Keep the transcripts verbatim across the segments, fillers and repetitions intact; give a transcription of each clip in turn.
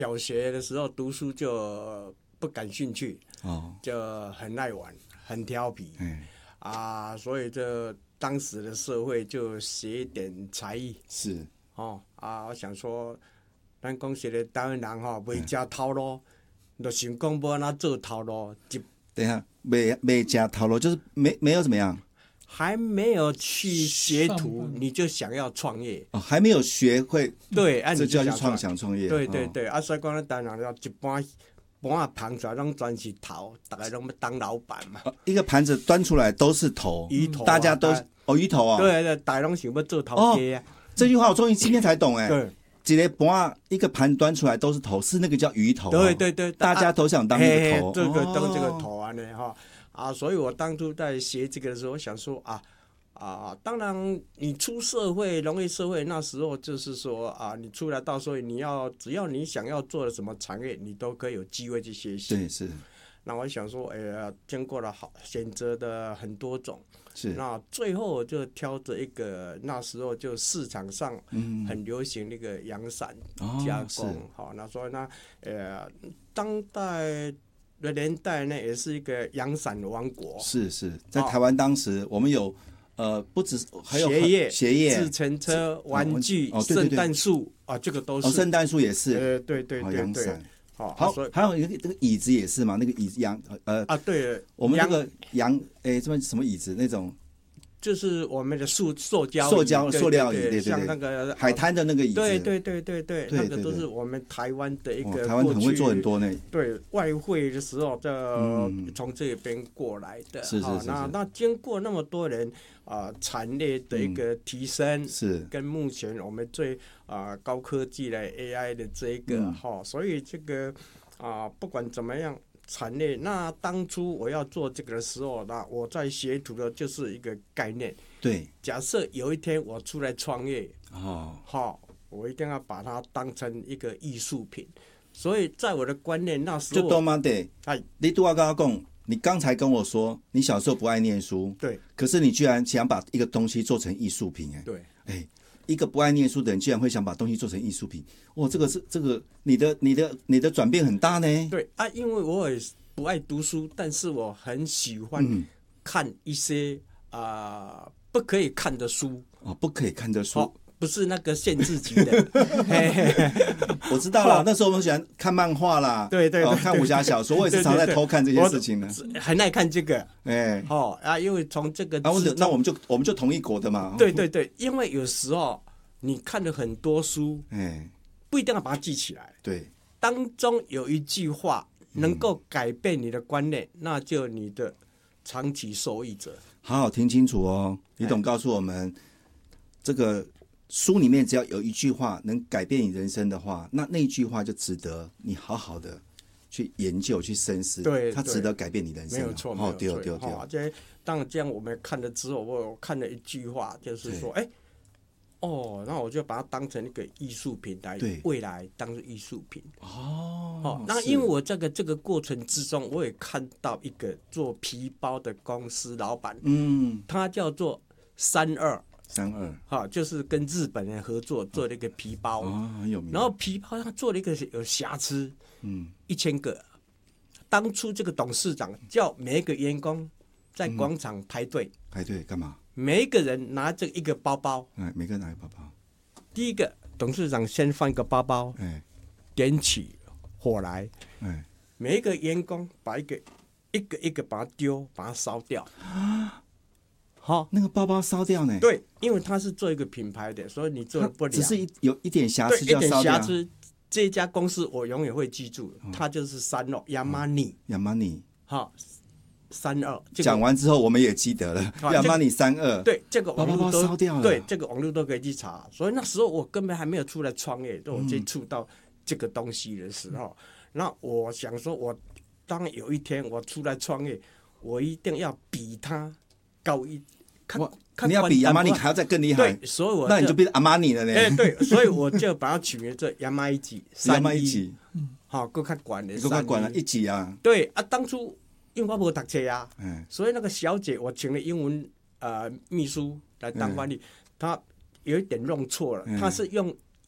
小学的时候读书就不感兴趣，哦，就很爱玩，很调皮，嗯啊，所以这当时的社会就学一点才艺， 是哦啊，我想说，咱讲实的台湾人吼，袂食头路，就想讲要安怎做头路，一等一下，没没加套路，就是没没有怎么样， 还没有去学徒，你就想要创业哦，还没有学会， 对，啊， 这就要去想创想创业， 对对对，哦、啊，所以讲咱台湾人一般盘啊盘出来拢全是头，大家拢要当老板嘛、 哦。一个盘子端出来都是头， 鱼头、啊， 大家都哦鱼头啊， 对对，大家拢想要做头家啊、哦。 这句话我终于今天才懂哎。 对。 一个盘一个盘端出来都是头，是那个叫鱼头、啊。 对对对， 大家都想当那个头， 嘿嘿这个当这个头啊呢哈啊，所以我当初在学这个的时候，我想说啊啊，当然你出社会，农业社会那时候就是说啊，你出来到时候你要只要你想要做的什么产业，你都可以有机会去学习。 对，是。 那我想说，哎呀，经过了好选择的很多种。 是， 那最后我就挑着一个那时候就市场上很流行那个阳伞加工，好、哦，那所以呢，呃，当代的年代呢，也是一个阳伞王国。 是是，在台湾当时我们有呃，不止还有鞋业、 鞋业、 自行车、玩具、圣诞树啊，这个都是。 哦，圣诞树也是。 呃，对对对对。对好，好，还有一个这个椅子也是嘛，那个椅子羊呃啊，对， 我们那个羊诶，这什么椅子那种， 就是我们的塑塑胶塑胶塑料椅，对对对， 像那个海滩的那个椅子， 对对对对对，那个都是我们台湾的一个， 台湾很会做很多呢。 对，外汇的时候就从这边过来的， 是是是。 那那经过那么多人啊，产业的一个提升， 是跟目前我们最啊高科技的 A I 的这个哈，所以这个啊不管怎么样。产业那当初我要做这个的时候，那我在学徒的就是一个概念。 对， 假设有一天我出来创业， 哦， 好，我一定要把它当成一个艺术品。所以在我的观念那时候， 就多嘛的，哎，你都要跟他讲，你刚才跟我说你小时候不爱念书， 对， 可是你居然想把一个东西做成艺术品，哎， 对， 哎。一个不爱念书的人，居然会想把东西做成艺术品，哇！这个是这个你的你的你的转变很大呢。 对啊，因为我也不爱读书，但是我很喜欢看一些啊、呃、不可以看的书哦，不可以看的书， 哦、不是那个限制级的。嘿嘿我知道了，那时候我们喜欢看漫画啦， 对对 对, 对, 对，看武侠小说，我也是常在偷看这些事情呢。 很爱看这个， 哎、欸， 哦啊，因为从这个啊，那我们就我们就同一国的嘛。 对对对，因为有时候你看了很多书，哎、欸，不一定要把它记起来。 对， 当中有一句话能够改变你的观念，嗯、那就你的长期受益者。 好好听清楚哦，李董告诉我们，欸、这个。书里面只要有一句话能改变你人生的话，那那一句话就值得你好好的去研究、去深思。 对， 它值得改变你人生。 没有错， 哦，对对对。 哦，这当然这样我们看了之后，我看了一句话，就是说，哎，哦，那我就把它当成一个艺术品来，未来当艺术品。 哦。 哦，那因为我这个这个过程之中，我也看到一个做皮包的公司老板，嗯，他叫做三二。 三二， 哈，就是跟日本人合作做了一个皮包， 哦，很有名。 然后皮包他做了一个有瑕疵，嗯，一千个。当初这个董事长叫每一个员工在广场排队、嗯， 排队干嘛？ 每一个人拿着一个包包， 哎，每个人拿一个包包。 第一个董事长先放一个包包，哎，点起火来，哎，每一个员工把一个一个一个把它丢，把它烧掉。 好，那个包包烧掉呢？ 对，因为它是做一个品牌的，所以你做不了。 只是一有一点瑕疵就要烧掉。 一点瑕疵，这家公司我永远会记住，哦、它就是三二 Yamani。Yamani， 好，三二。 讲完之后我们也记得了 ，Yamani 三二。 对，这个网络都包包烧掉了。 对，这个网络都可以去查。所以那时候我根本还没有出来创业，都有接触到这个东西的时候，嗯、那我想说，我当有一天我出来创业，我一定要比他。高一， 你要比亚麻尼还要再更厉害， 对，所以我那你就变阿玛尼了呢。 哎、欸，对，所以我就把它取名做亚麻一级， 亚麻一级， 好，够看管的， 够看管了一级啊。 对啊，当初因为我没读册啊，嗯，所以那个小姐我请了英文呃秘书来当翻译，她、嗯、有一点弄错了，她、嗯、是用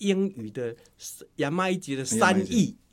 英语的牙买加的三义